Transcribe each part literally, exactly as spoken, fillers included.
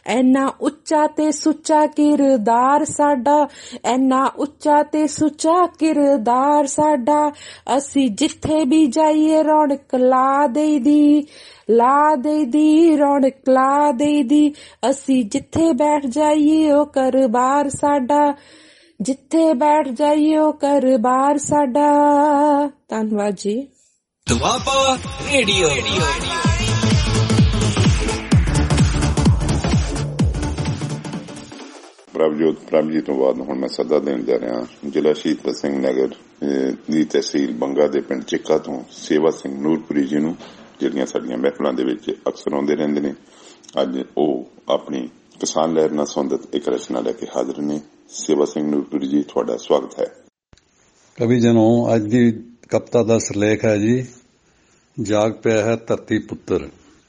ਐਨਾ ਉੱਚਾ ਤੇ ਸੁੱਚਾ ਕਿਰਦਾਰ ਸਾਡਾ, ਐਨਾ ਉੱਚਾ ਤੇ ਸੁੱਚਾ ਕਿਰਦਾਰ ਸਾਡਾ। ਅਸੀਂ ਜਿੱਥੇ ਵੀ ਜਾਈਏ ਰੌਣਕ ਲਾ ਦੇਈਦੀ, ਲਾ ਦੇਈਦੀ ਰੌਣਕ ਲਾ ਦੇਈਦੀ। ਅਸੀਂ ਜਿੱਥੇ ਬੈਠ ਜਾਈਏ ਉਹ ਘਰ-ਬਾਰ ਸਾਡਾ, ਜਿੱਥੇ ਬੈਠ ਜਾਈਏ ਉਹ ਘਰ-ਬਾਰ ਸਾਡਾ। ਧੰਨਵਾਦ ਜੀ। ਦੁਆਬਾ ਰੇਡੀਓ। ਪ੍ਰਭਜੋਤ ਪ੍ਰਭ ਜੀ ਤੋਂ ਬਾਅਦ ਹੁਣ ਮੈਂ ਸੱਦਾ ਦੇਣ ਜਾ ਰਿਹਾ ਜ਼ਿਲ੍ਹਾ ਸ਼ਹੀਦ ਭਗਤ ਸਿੰਘ ਨਗਰ ਦੀ ਤਹਿਸੀਲ ਬੰਗਾ ਦੇ ਪਿੰਡ ਚਿੱਕਾ ਤੋਂ ਸੇਵਾ ਸਿੰਘ ਨੂਰਪੁਰੀ ਜੀ ਨੂੰ, ਜਿਹੜੀਆਂ ਸਾਡੀਆਂ ਮਹਿਫਲਾਂ ਦੇ ਵਿੱਚ ਅਕਸਰ ਆਉਂਦੇ ਰਹਿੰਦੇ ਨੇ। ਅੱਜ ਉਹ ਆਪਣੀ ਕਿਸਾਨ ਲਹਿਰ ਨਾਲ ਸੰਬੰਧਿਤ ਇੱਕ ਰਚਨਾ ਲੈ ਕੇ ਹਾਜ਼ਰ ਨੇ। ਸੇਵਾ ਸਿੰਘ ਨੂਰਪੁਰੀ ਜੀ, ਤੁਹਾਡਾ ਸਵਾਗਤ ਹੈ। ਕਵੀ ਜਨੋਂ, ਅੱਜ ਦੀ ਕਵਿਤਾ ਦਾ ਸਿਰਲੇਖ ਹੈ ਜੀ, ਜਾਗ ਪਿਆ ਹੈ ਧਰਤੀ ਪੁੱਤਰ।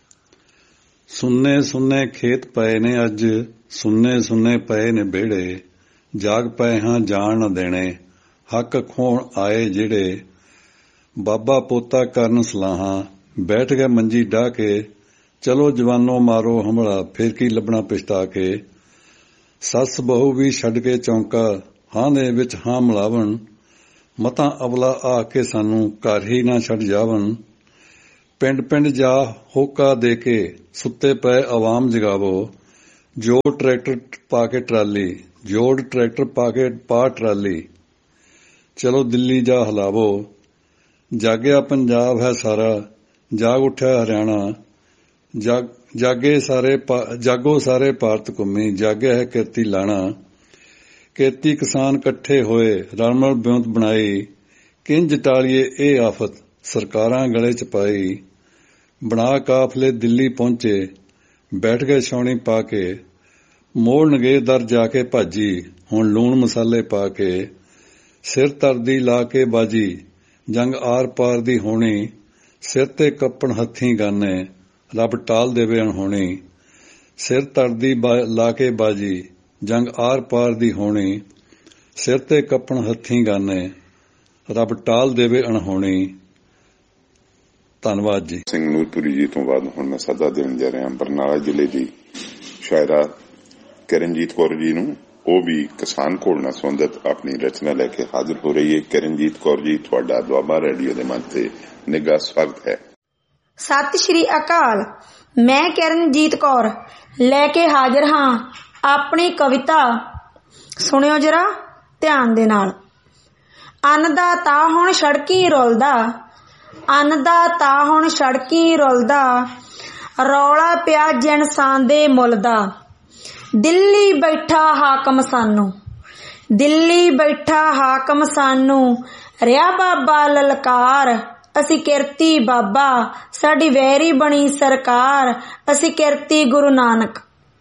ਸੁੰਨੇ ਸੁੰਨੇ ਖੇਤ ਪਏ ਨੇ ਅੱਜ, ਸੁੰਨੇ ਸੁੰਨੇ ਪਏ ਨੇ ਵਿਹੜੇ, ਜਾਗ ਪਏ ਹਾਂ ਜਾਣ ਨਾ ਦੇਣੇ, ਹੱਕ ਖੋਣ ਆਏ ਜਿਹੜੇ। ਬਾਬਾ ਪੋਤਾ ਕਰਨ ਸਲਾਹਾਂ, ਬੈਠ ਗਏ ਮੰਜੀ ਡਾਹ ਕੇ, ਚਲੋ ਜਵਾਨੋ ਮਾਰੋ ਹਮਲਾ, ਫਿਰ ਕੀ ਲੱਭਣਾ ਪਛਤਾ ਕੇ। ਸੱਸ ਬਹੂ ਵੀ ਛੱਡ ਕੇ ਚੌਂਕਾ, ਹਾਂ ਦੇ ਵਿੱਚ ਹਾਂ ਮਿਲਾਵਣ, ਮਤਾਂ ਅਵਲਾ ਆ ਕੇ ਸਾਨੂੰ ਘਰ ਹੀ ਨਾ ਛੱਡ ਜਾਵਣ। ਪਿੰਡ ਪਿੰਡ ਜਾ ਹੋਕਾ ਦੇ ਕੇ, ਸੁੱਤੇ ਪਏ ਆਵਾਮ ਜਗਾਵੋ, ਜੋੜ ਟਰੈਕਟਰ ਪਾ ਕੇ ਟਰਾਲੀ, ਜੋੜ ਟਰੈਕਟਰ ਪਾ ਕੇ ਪਾ ਟਰਾਲੀ, ਚਲੋ ਦਿੱਲੀ ਜਾ ਹਲਾਵੋ। ਜਾਗਿਆ ਪੰਜਾਬ ਹੈ ਸਾਰਾ, ਜਾਗ ਉੱਠਿਆ ਹਰਿਆਣਾ, ਜਾਗ ਜਾਗੇ ਸਾਰੇ ਜਾਗੋ ਸਾਰੇ ਭਾਰਤ ਘੁੰਮੀ, ਜਾਗਿਆ ਹੈ ਕਿਰਤੀ ਲਾਣਾ। ਕਿਰਤੀ ਕਿਸਾਨ ਇਕੱਠੇ ਹੋਏ, ਰਲਮਲ ਬਿਉਂਤ ਬਣਾਈ, ਕਿੰਜ ਟਾਲੀਏ ਇਹ ਆਫਤ, ਸਰਕਾਰਾਂ ਗਲੇ ਚ ਪਾਈ। ਬਣਾ ਕਾਫਲੇ ਦਿੱਲੀ ਪਹੁੰਚੇ, ਬੈਠ ਗਏ ਛਾਉਣੀ ਪਾ ਕੇ, ਮੋੜਨਗੇ ਦਰ ਜਾ ਕੇ ਭਾਜੀ, ਹੁਣ ਲੂਣ ਮਸਾਲੇ ਪਾ ਕੇ। ਸਿਰ ਤਰਦੀ ਲਾ ਕੇ ਬਾਜੀ, ਜੰਗ ਆਰ ਪਾਰ ਦੀ ਹੋਣੀ, ਸਿਰ ਤੇ ਕੱਪਣ ਹੱਥੀਂ ਗਾਨੇ, ਰੱਬ ਟਾਲ ਦੇਵੇ ਅਣਹੋਣੀ। ਸਿਰ ਤਰਦੀ ਲਾ ਕੇ ਬਾਜੀ, ਜੰਗ ਆਰ ਪਾਰ ਦੀ ਹੋਣੀ, ਸਿਰ ਤੇ ਕੱਪਣ ਹੱਥੀਂ ਗਾਨੇ, ਰੱਬ ਟਾਲ ਦੇਵੇ ਅਣਹੋਣੀ। ਧੰਨਵਾਦ ਜੀ। ਸਿੰਘ ਨੂਰਪੁਰੀ ਜੀ ਤੋਂ ਬਾਅਦ ਹੁਣ ਮੈਂ ਸੱਦਾ ਦੇਣ ਜਾ ਰਿਹਾ ਬਰਨਾਲਾ ਜ਼ਿਲ੍ਹੇ ਦੀ ਸ਼ਾਇਰਾ ਕਿਰਨਜੀਤ ਕੌਰ ਜੀ ਨੂੰ। ਉਹ ਵੀ ਕਿਸਾਨ ਘੋਲ ਨਾਲ ਸੰਬੰਧਿਤ ਆਪਣੀ ਰਚਨਾ ਲੈ ਕੇ ਹਾਜ਼ਰ ਹੋ ਰਹੀ ਹੈ। ਕਿਰਨਜੀਤ ਕੌਰ ਜੀ, ਤੁਹਾਡਾ ਦੁਆਬਾ ਰੇਡੀਓ ਦੇ ਮੰਚ ਤੇ ਨਿੱਘਾ ਸਵਾਗਤ ਹੈ। ਸਤਿ ਸ਼੍ਰੀ ਅਕਾਲ। ਮੈਂ ਕਿਰਨਜੀਤ ਕੌਰ ਲੈ ਕੇ ਹਾਜ਼ਰ ਹਾਂ ਆਪਣੀ ਕਵਿਤਾ। ਸੁਣਿਓ ਜਰਾ ਧਿਆਨ ਦੇ ਨਾਲ। ਅੰਨ ਦਾ ਤਾਂ ਹੁਣ ਸੜਕੀ ਰੁਲਦਾ, ਅੰਨ ਦਾ ਤਾਂ ਹੁਣ ਸੜਕੀ ਰੁਲਦਾ, ਰੌਲਾ ਪਿਆ ਜਿਨਸਾਨ ਦੇ ਮੁੱਲ ਦਾ। ਦਿੱਲੀ ਬੈਠਾ ਹਾਕਮ ਸਾਨੂੰ, ਦਿੱਲੀ ਬੈਠਾ ਹਾਕਮ ਸਾਨੂੰ, ਰਿਹਾ ਬਾਬਾ ਲਲਕਾਰ, ਅਸੀਂ ਕਿਰਤੀ ਬਾਬਾ, ਸਾਡੀ ਵੈਰੀ ਬਣੀ ਸਰਕਾਰ, ਅਸੀਂ ਕਿਰਤੀ ਗੁਰੂ ਨਾਨਕ।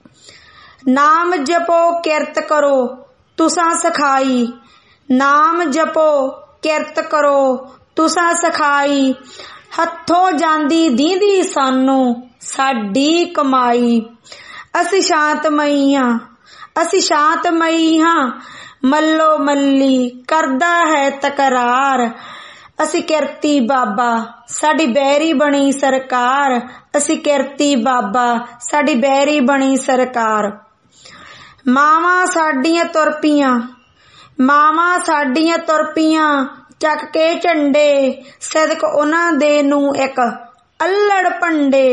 ਨਾਮ ਜਪੋ ਕਿਰਤ ਕਰੋ ਤੁਸਾਂ ਸਿਖਾਈ, ਨਾਮ ਜਪੋ ਕਿਰਤ ਕਰੋ ਤੁਸਾਂ ਸਿਖਾਈ, ਹੱਥੋਂ ਜਾਂਦੀ ਦੀਂਦੀ ਸਾਨੂੰ ਸਾਡੀ ਕਮਾਈ। ਅਸੀਂ ਸ਼ਾਂਤਮਈ ਹਾਂ, ਅਸੀਂ ਸ਼ਾਂਤਮਈ ਹਾਂ, ਮੱਲੋ ਮੱਲੀ ਕਰਦਾ ਹੈ ਤਕਰਾਰ, ਅਸੀਂ ਕਿਰਤੀ ਬਾਬਾ, ਸਾਡੀ ਬੈਰੀ ਬਣੀ ਸਰਕਾਰ, ਅਸੀਂ ਕਿਰਤੀ ਬਾਬਾ, ਸਾਡੀ ਬੈਰੀ ਬਣੀ ਸਰਕਾਰ। ਮਾਵਾਂ ਸਾਡੀਆਂ ਤੁਰ ਪਈਆਂ, ਮਾਵਾਂ ਸਾਡੀਆਂ ਤੁਰ ਪਈਆਂ, ਚੱਕ ਕੇ ਝੰਡੇ, ਸਦਕ ਉਹਨਾਂ ਦੇ ਨੂੰ ਇੱਕ ਅੱਲੜ ਭੰਡੇ।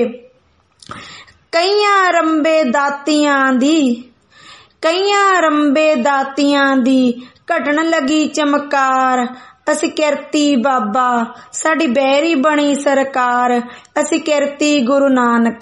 ਕਈਆਂ ਰੰਬੇ ਦਾਤੀਆਂ ਦੀ, ਕਈਆਂ ਰੰਬੇ ਦਾਤੀਆਂ ਦੀ, ਘਟਣ ਲੱਗੀ ਚਮਕਾਰ, ਅਸੀਂ ਕਿਰਤੀ ਬਾਬਾ, ਸਾਡੀ ਬੈਰੀ ਬਣੀ ਸਰਕਾਰ, ਅਸੀਂ ਕਿਰਤੀ ਗੁਰੂ ਨਾਨਕ।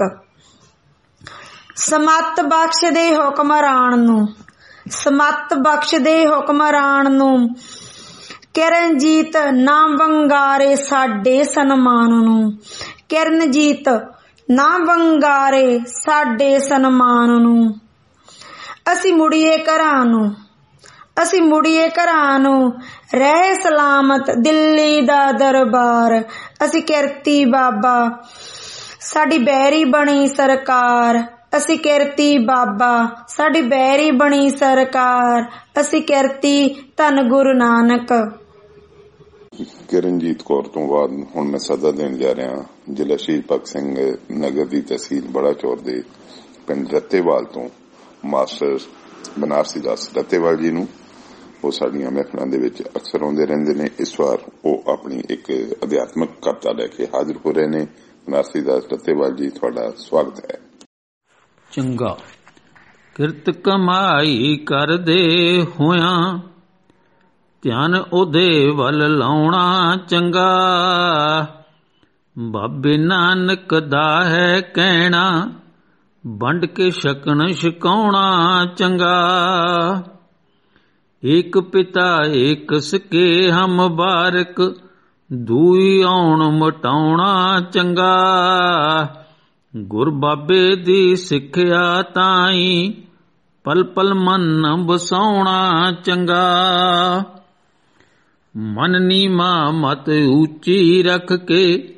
ਸਮੱਤ ਬਖਸ਼ ਦੇ ਹੁਕਮਰਾਨ ਨੂੰ, ਸਮੱਤ ਬਖਸ਼ ਦੇ ਹੁਕਮਰਾਨ ਨੂੰ, ਕਿਰਨਜੀਤ ਨਾ ਵੰਗਾਰੇ ਸਾਡੇ ਸਨਮਾਨ ਨੂੰ, ਕਿਰਨਜੀਤ ਨਾ ਵੰਗਾਰੇ ਸਾਡੇ ਸਨਮਾਨ ਨੂੰ। ਅਸੀਂ ਮੁੜੀਏ ਘਰਾਂ ਨੂੰ, ਅਸੀਂ ਮੁੜੀਏ ਘਰਾਂ ਨੂੰ, ਰਹਿ ਸਲਾਮਤ ਦਿੱਲੀ ਦਾ ਦਰਬਾਰ, ਅਸੀਂ ਕਿਰਤੀ ਬਾਬਾ, ਸਾਡੀ ਬੈਰੀ ਬਣੀ ਸਰਕਾਰ, ਅਸੀਂ ਕਿਰਤੀ ਬਾਬਾ, ਸਾਡੀ ਬੈਰੀ ਬਣੀ ਸਰਕਾਰ, ਅਸੀਂ ਕਿਰਤੀ ਧੰਨ ਗੁਰੂ ਨਾਨਕ। ਕਿਰਨਜੀਤ ਕੌਰ ਤੋਂ ਬਾਅਦ ਹੁਣ ਮੈਂ ਸੱਦਾ ਦੇਣ ਜਾ ਰਿਹਾ ਜ਼ਿਲ੍ਹਾ ਸ਼ਹੀਦ ਭਗਤ ਸਿੰਘ ਨਗਰ ਦੀ ਤਹਿਸੀਲ ਬੜਾ ਚੌਰ ਦੇ ਪਿੰਡ ਰੱਤੇਵਾਲ ਤੋਂ ਮਾਸਟਰ ਬਨਾਰਸੀ ਦਾਸ ਰੱਤੇਵਾਲ ਜੀ ਨੂੰ। ਉਹ ਸਾਡੀਆਂ ਮਹਿਫਲਾਂ ਦੇ ਵਿੱਚ ਅਕਸਰ ਆਉਂਦੇ ਰਹਿੰਦੇ ਨੇ। ਇਸ ਵਾਰ ਉਹ ਆਪਣੀ ਇੱਕ ਅਧਿਆਤਮਕ ਕਵਿਤਾ ਲੈ ਕੇ ਹਾਜ਼ਰ ਹੋ ਰਹੇ ਨੇ। ਬਨਾਰਸੀ ਦਾਸ ਰੱਤੇਵਾਲ ਜੀ, ਤੁਹਾਡਾ ਸਵਾਗਤ ਹੈ। ਚੰਗਾ ਕਿਰਤ ਕਮਾਈ ਕਰਦੇ ਹੋਇਆਂ ਧਿਆਨ ਉਹਦੇ ਵੱਲ ਲਾਉਣਾ ਚੰਗਾ। ਬਾਬੇ ਨਾਨਕ ਦਾ ਹੈ ਕਹਿਣਾ ਵੰਡ ਕੇ ਛਕਣ ਛਕਾਉਣਾ ਚੰਗਾ। ਏਕ ਪਿਤਾ ਏਕ ਸਕੇ ਹਮ ਬਾਰਕ ਦੂਈ ਆਉਣ ਮਟਾਉਣਾ ਚੰਗਾ। ਗੁਰ ਬਾਬੇ ਦੀ ਸਿੱਖਿਆ ਤਾਈ ਪਲ ਪਲ ਮਨ ਬਸਾਉਣਾ ਚੰਗਾ। ਮਨ ਨੀਮਾ ਮਤ ਉੱਚੀ ਰੱਖ ਕੇ